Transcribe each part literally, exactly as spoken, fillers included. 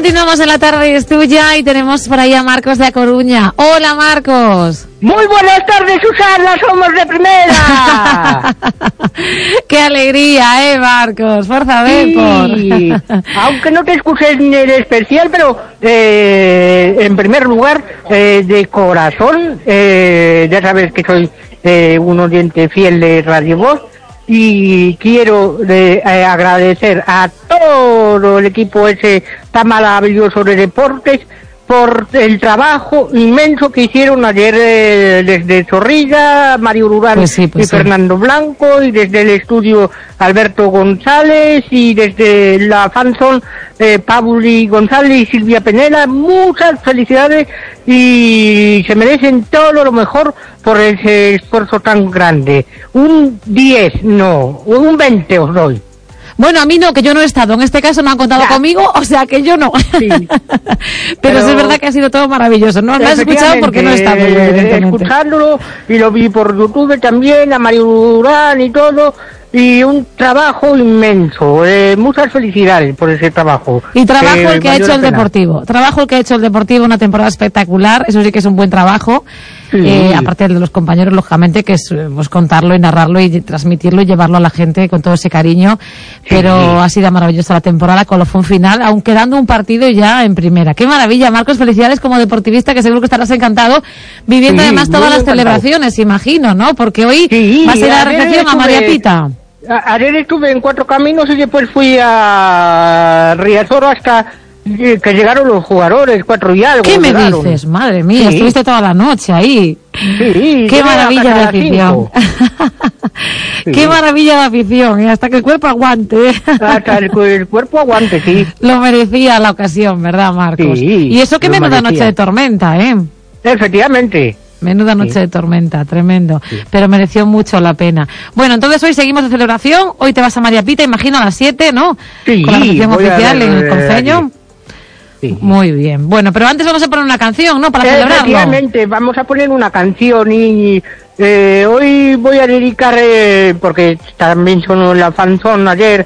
continuamos en La Tarde es Tuya y tenemos por ahí a Marcos de A Coruña. Hola, Marcos. Muy buenas tardes, Susana, somos de primera. Qué alegría, eh, Marcos. Fuerza, ven sí. por. Aunque no te excuses ni el especial, pero eh, en primer lugar, eh, de corazón, eh, ya sabes que soy eh, un oyente fiel de Radio Voz. Y quiero eh, eh, agradecer a todo el equipo ese tan maravilloso de deportes por el trabajo inmenso que hicieron ayer eh, desde Zorrilla, Mario Durán pues sí, pues y sí. Fernando Blanco, y desde el estudio Alberto González, y desde la fanzone eh, Pauli González y Silvia Penela. Muchas felicidades y se merecen todo lo mejor por ese esfuerzo tan grande. Un diez, no, un veinte os doy. Bueno, a mí no, que yo no he estado. En este caso no han contado ya. conmigo, o sea que yo no. Sí. Pero, Pero es verdad que ha sido todo maravilloso. No lo he escuchado porque no he estado. Eh, escuchándolo, y lo vi por YouTube también, a Mario Durán y todo. Y un trabajo inmenso. Eh, muchas felicidades por ese trabajo. Y trabajo eh, el que ha hecho el Deportivo. Trabajo el que ha hecho el Deportivo, una temporada espectacular. Eso sí que es un buen trabajo. Sí. Eh, aparte de los compañeros, lógicamente, que es pues, contarlo y narrarlo y transmitirlo y llevarlo a la gente con todo ese cariño. Pero sí. ha sido maravillosa la temporada, colofón final, aun quedando un partido ya en primera. ¡Qué maravilla, Marcos! Felicidades como deportivista, que seguro que estarás encantado viviendo sí, además todas las encantado. celebraciones, imagino, ¿no? Porque hoy sí, va a ser la recepción a María Pita. Ayer estuve en Cuatro Caminos y después fui a Riazor hasta que llegaron los jugadores, cuatro y algo. ¿Qué me llegaron. dices? Madre mía, sí. estuviste toda la noche ahí. Sí, qué maravilla de afición. Sí. Qué maravilla de afición, y hasta que el cuerpo aguante. Hasta el, el cuerpo aguante, sí. Lo merecía la ocasión, ¿verdad, Marcos? Sí, y eso que menuda noche de tormenta, ¿eh? Efectivamente. Menuda noche sí. de tormenta, tremendo. Sí. Pero mereció mucho la pena. Bueno, entonces hoy seguimos de celebración. Hoy te vas a María Pita, imagino, a las siete, ¿no? Sí. Con la recepción oficial ver, en el Conceño. Sí. Muy bien. Bueno, pero antes vamos a poner una canción, ¿no? Para celebrarlo. Efectivamente, vamos a poner una canción y eh, hoy voy a dedicar, eh, porque también sonó la fanzón ayer,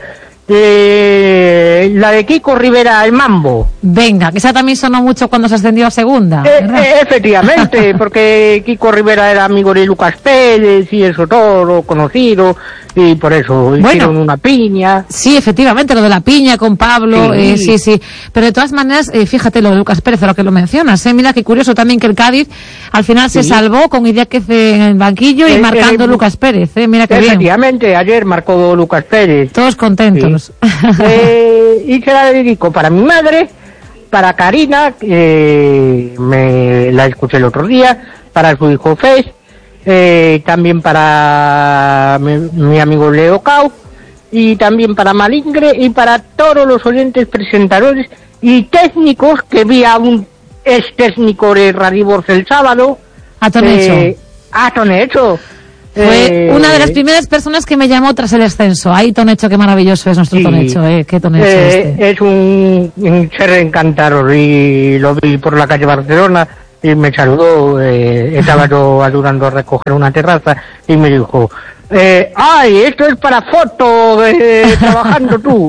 Eh, la de Kiko Rivera, El Mambo. Venga, que esa también sonó mucho cuando se ascendió a segunda. Eh, eh, efectivamente, porque Kiko Rivera era amigo de Lucas Pérez y eso todo, conocido, y por eso bueno, hicieron una piña. Sí, efectivamente, lo de la piña con Pablo, sí, eh, sí, sí. Pero de todas maneras, eh, fíjate lo de Lucas Pérez, a lo que lo mencionas, eh, mira qué curioso también que el Cádiz al final sí. se salvó con Idiáquez en el banquillo y eh, marcando eh, Lucas Pérez, eh, mira qué efectivamente, bien. Efectivamente, ayer marcó Lucas Pérez. Todos contentos. Sí. eh, y se la dedico para mi madre, para Karina, que eh, me la escuché el otro día, para su hijo Fez, eh, también para mi, mi amigo Leo Cao, y también para Malingre, y para todos los oyentes, presentadores y técnicos, que vi a un ex técnico de Radio Voz el sábado. A Tonecho. Eh, a Tonecho. Fue eh, una de las primeras personas que me llamó tras el ascenso. Ay, Tonecho, qué maravilloso es nuestro sí, Tonecho, eh, qué Tonecho eh, este. Es un, un ser encantador, y lo vi por la calle Barcelona y me saludó, eh, estaba yo ayudando a recoger una terraza y me dijo, eh, ay, esto es para foto, eh, trabajando tú.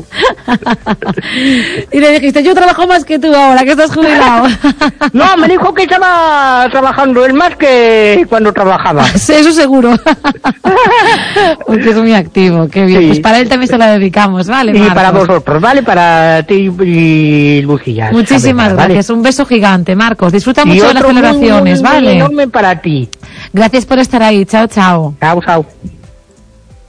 Y le dijiste, yo trabajo más que tú ahora, que estás jubilado. No, me dijo que estaba trabajando él más que cuando trabajaba. Sí, eso seguro. Porque es muy activo, qué bien. Sí. Pues para él también se la dedicamos, ¿vale, Y Marcos? para vosotros, ¿vale? Para ti y Lucía. Muchísimas ¿vale? gracias, un beso gigante, Marcos. Disfruta y mucho de las celebraciones, muy, muy, ¿vale? Muy enorme para ti. Gracias por estar ahí, chao, chao. Chao, chao.